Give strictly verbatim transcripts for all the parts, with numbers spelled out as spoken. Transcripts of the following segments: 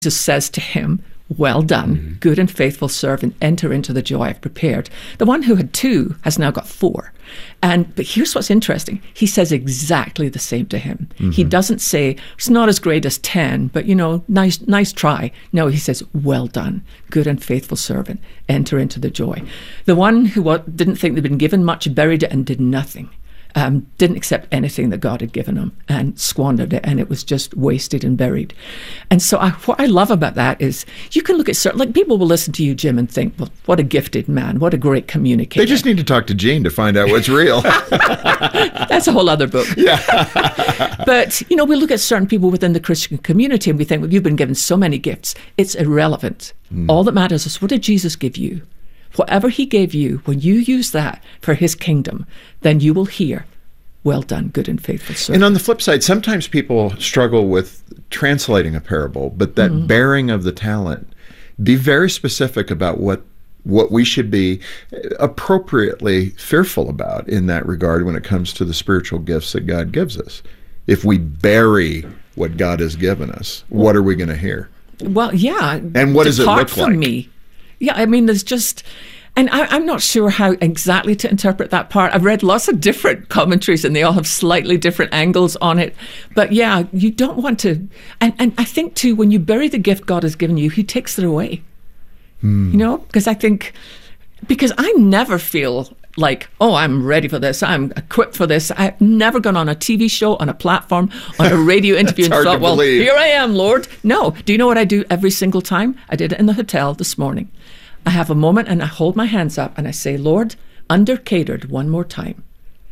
Jesus says to him, well done, mm-hmm. good and faithful servant, enter into the joy I've prepared. The one who had two has now got four. And but here's what's interesting. He says exactly the same to him. Mm-hmm. He doesn't say, it's not as great as ten, but, you know, nice nice try. No, he says, well done, good and faithful servant, enter into the joy. The one who what, didn't think they'd been given much, buried it and did nothing. Um, didn't accept anything that God had given him and squandered it, and it was just wasted and buried. And so I, what I love about that is you can look at certain, like people will listen to you, Jim, and think, well, what a gifted man, what a great communicator. They just need to talk to Gene to find out what's real. That's a whole other book. Yeah. But, you know, we look at certain people within the Christian community and we think, well, you've been given so many gifts. It's irrelevant. Mm. All that matters is, what did Jesus give you? Whatever he gave you, when you use that for his kingdom, then you will hear, well done, good and faithful servant. And on the flip side, sometimes people struggle with translating a parable, but that mm-hmm. bearing of the talent, be very specific about what what we should be appropriately fearful about in that regard when it comes to the spiritual gifts that God gives us. If we bury what God has given us, what are we going to hear? Well, yeah. And what does it look like? Depart from me. Yeah, I mean, there's just, and I, I'm not sure how exactly to interpret that part. I've read lots of different commentaries and they all have slightly different angles on it. But yeah, you don't want to, and, and I think too, when you bury the gift God has given you, he takes it away. Hmm. You know, because I think, because I never feel like, oh, I'm ready for this, I'm equipped for this. I've never gone on a T V show, on a platform, on a radio interview and thought, well, believe. Here I am, Lord. No. Do you know what I do every single time? I did it in the hotel this morning. I have a moment and I hold my hands up and I say, Lord, under catered one more time.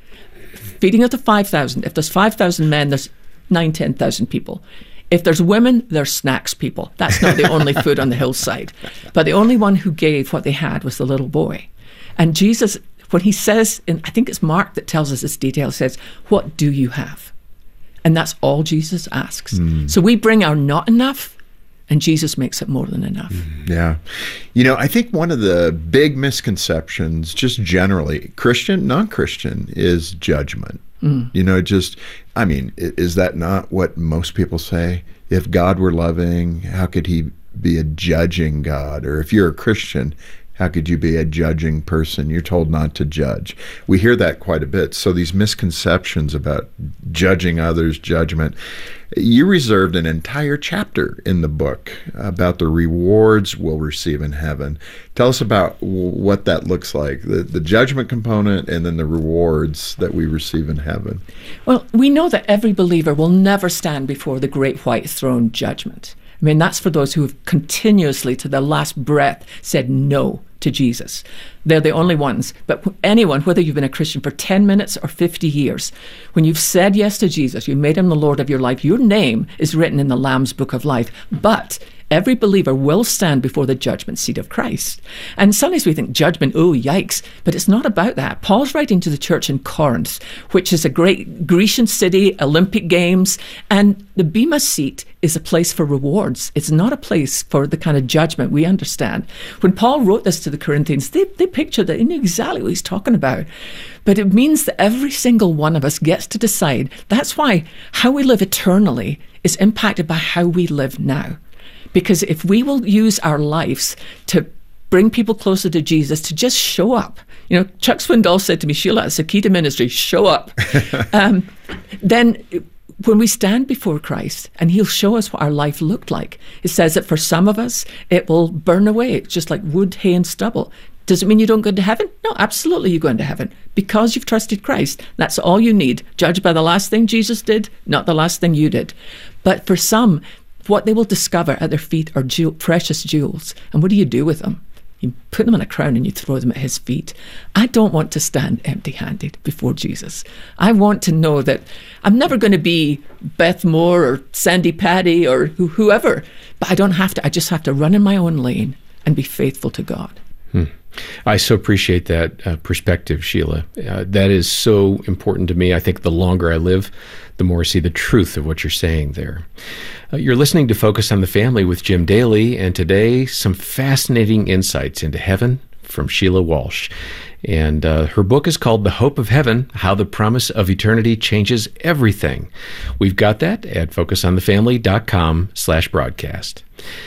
Feeding of the five thousand. If there's five thousand men, there's nine, ten thousand people. If there's women, there's snacks people. That's not the only food on the hillside. But the only one who gave what they had was the little boy. And Jesus, when he says, and I think it's Mark that tells us this detail, says, what do you have? And that's all Jesus asks. Mm. So we bring our not enough, and Jesus makes it more than enough. Yeah. You know, I think one of the big misconceptions, just generally, Christian, non-Christian, is judgment. Mm. You know, just, I mean, is that not what most people say? If God were loving, how could he be a judging God? Or if you're a Christian, how could you be a judging person? You're told not to judge. We hear that quite a bit. So these misconceptions about judging others, judgment. You reserved an entire chapter in the book about the rewards we'll receive in heaven. Tell us about what that looks like, the, the judgment component and then the rewards that we receive in heaven. Well, we know that every believer will never stand before the great white throne judgment. I mean, that's for those who have continuously, to their last breath, said no to Jesus. They're the only ones. But anyone, whether you've been a Christian for ten minutes or fifty years, when you've said yes to Jesus, you made him the Lord of your life, your name is written in the Lamb's Book of Life. But every believer will stand before the judgment seat of Christ. And sometimes we think judgment, oh, yikes. But it's not about that. Paul's writing to the church in Corinth, which is a great Grecian city, Olympic Games, and the Bema seat is a place for rewards. It's not a place for the kind of judgment we understand. When Paul wrote this to the Corinthians, they, they pictured that. He knew exactly what he's talking about. But it means that every single one of us gets to decide. That's why how we live eternally is impacted by how we live now. Because if we will use our lives to bring people closer to Jesus, to just show up. You know, Chuck Swindoll said to me, Sheila, it's a key to ministry, show up. um, then when we stand before Christ and he'll show us what our life looked like, it says that for some of us, it will burn away. It's just like wood, hay, and stubble. Does it mean you don't go into heaven? No, absolutely you go into heaven because you've trusted Christ. That's all you need. Judged by the last thing Jesus did, not the last thing you did. But for some, what they will discover at their feet are jewel, precious jewels. And what do you do with them? You put them on a crown and you throw them at his feet. I don't want to stand empty-handed before Jesus. I want to know that I'm never going to be Beth Moore or Sandy Paddy or wh- whoever, but I don't have to. I just have to run in my own lane and be faithful to God. Hmm. I so appreciate that uh, perspective, Sheila. Uh, that is so important to me. I think the longer I live, the more I see the truth of what you're saying there. Uh, you're listening to Focus on the Family with Jim Daly, and today, some fascinating insights into heaven, from Sheila Walsh. And uh, her book is called The Hope of Heaven, How the Promise of Eternity Changes Everything. We've got that at focusonthefamily.com slash broadcast.